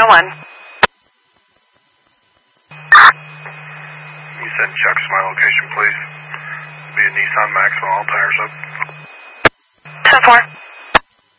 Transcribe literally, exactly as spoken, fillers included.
oh one. Can you send Chuck to my location, please? It'll be a Nissan Maxima, all tires up. ten four.